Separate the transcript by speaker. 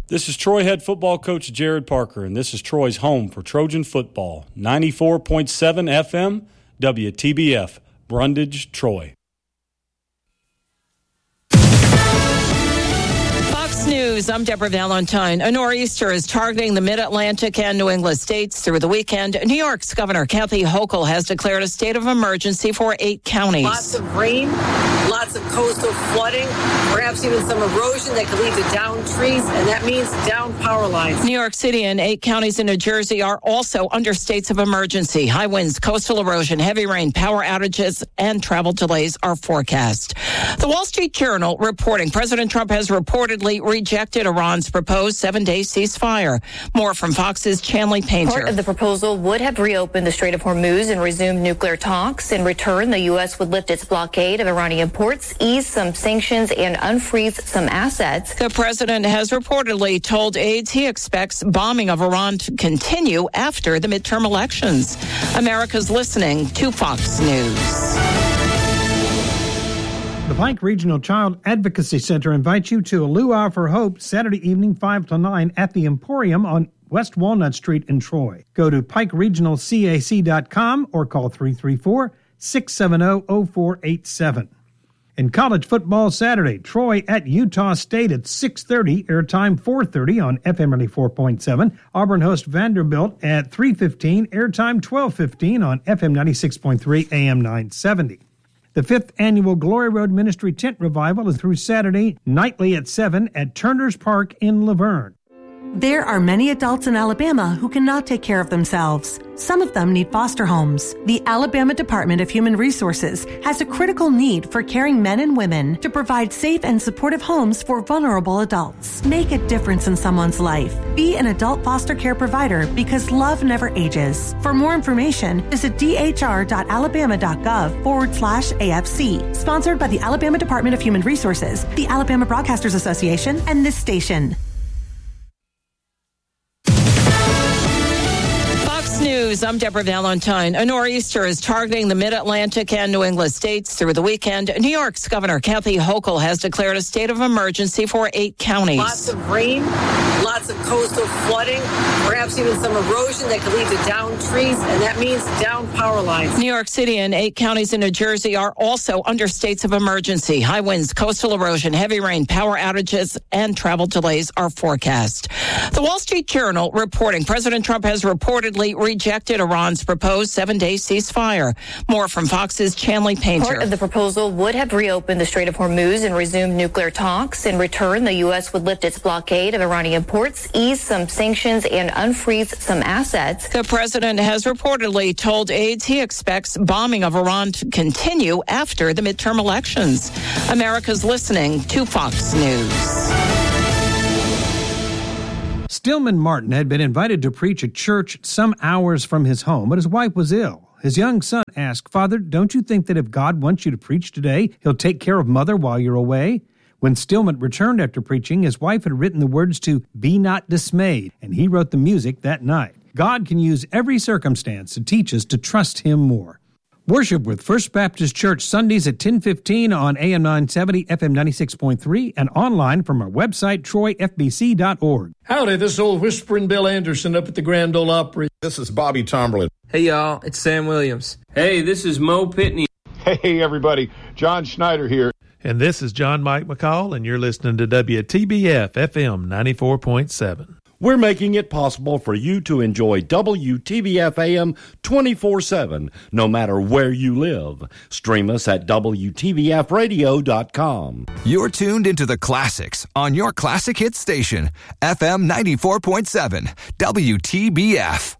Speaker 1: This is Troy head football coach Jared Parker, and this is Troy's home for Trojan football. 94.7 FM, WTBF, Brundage, Troy.
Speaker 2: News. I'm Deborah Valentine. A nor'easter is targeting the Mid-Atlantic and New England states through the weekend. New York's Governor Kathy Hochul has declared a state of emergency for 8 counties.
Speaker 3: Lots of rain, lots of coastal flooding, perhaps even some erosion that could lead to downed trees, and that means down power lines.
Speaker 2: New York City and 8 counties in New Jersey are also under states of emergency. High winds, coastal erosion, heavy rain, power outages, and travel delays are forecast. The Wall Street Journal reporting President Trump has reportedly rejected Iran's proposed 7-day ceasefire. More from Fox's Chanley Painter.
Speaker 4: Part of the proposal would have reopened the Strait of Hormuz and resumed nuclear talks. In return, the U.S. would lift its blockade of Iranian ports, ease some sanctions, and unfreeze some assets.
Speaker 2: The president has reportedly told aides he expects bombing of Iran to continue after the midterm elections. America's listening to Fox News.
Speaker 5: The Pike Regional Child Advocacy Center invites you to a Luau for Hope Saturday evening 5 to 9 at the Emporium on West Walnut Street in Troy. Go to pikeregionalcac.com or call 334-670-0487. In college football Saturday, Troy at Utah State at 6:30, airtime 4:30 on FM 94.7. Auburn hosts Vanderbilt at 3:15, airtime 12:15 on FM 96.3 AM 970. The 5th Annual Glory Road Ministry Tent Revival is through Saturday, nightly at 7 at Turner's Park in Laverne.
Speaker 6: There are many adults in Alabama who cannot take care of themselves. Some of them need foster homes. The Alabama Department of Human Resources has a critical need for caring men and women to provide safe and supportive homes for vulnerable adults. Make a difference in someone's life. Be an adult foster care provider because love never ages. For more information, visit dhr.alabama.gov/AFC. Sponsored by the Alabama Department of Human Resources, the Alabama Broadcasters Association, and this station.
Speaker 2: News. I'm Deborah Valentine. A nor'easter is targeting the Mid-Atlantic and New England states through the weekend. New York's Governor Kathy Hochul has declared a state of emergency for 8 counties.
Speaker 3: Lots of rain, lots of coastal flooding, perhaps even some erosion that could lead to downed trees, and that means down power lines.
Speaker 2: New York City and 8 counties in New Jersey are also under states of emergency. High winds, coastal erosion, heavy rain, power outages, and travel delays are forecast. The Wall Street Journal reporting President Trump has reportedly rejected Iran's proposed 7-day ceasefire. More from Fox's Chanley Painter.
Speaker 4: Part of the proposal would have reopened the Strait of Hormuz and resumed nuclear talks. In return, the U.S. would lift its blockade of Iranian ports, ease some sanctions, and unfreeze some assets.
Speaker 2: The president has reportedly told aides he expects bombing of Iran to continue after the midterm elections. America's listening to Fox News.
Speaker 5: Stillman Martin had been invited to preach at church some hours from his home, but his wife was ill. His young son asked, "Father, don't you think that if God wants you to preach today, he'll take care of Mother while you're away?" When Stillman returned after preaching, his wife had written the words to "Be Not Dismayed," and he wrote the music that night. God can use every circumstance to teach us to trust him more. Worship with First Baptist Church Sundays at 10:15 on AM 970, FM 96.3, and online from our website, troyfbc.org.
Speaker 7: Howdy, this is old Whispering Bill Anderson up at the Grand Ole Opry.
Speaker 8: This is Bobby Tomberlin.
Speaker 9: Hey, y'all, it's Sam Williams.
Speaker 10: Hey, this is Mo Pitney.
Speaker 8: Hey, everybody, John Schneider here.
Speaker 11: And this is John Mike McCall, and you're listening to WTBF FM 94.7.
Speaker 12: We're making it possible for you to enjoy WTBF AM 24/7, no matter where you live. Stream us at WTBFradio.com.
Speaker 13: You're tuned into the classics on your classic hit station, FM 94.7, WTBF.